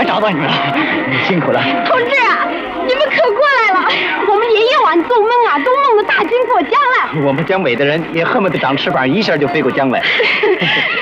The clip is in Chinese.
还找到你了，你辛苦了。 同志啊，你们可过来了！我们夜晚做梦啊，都梦到大军过江了。 我们江北的人也恨不得长翅膀，一下就飞过江来。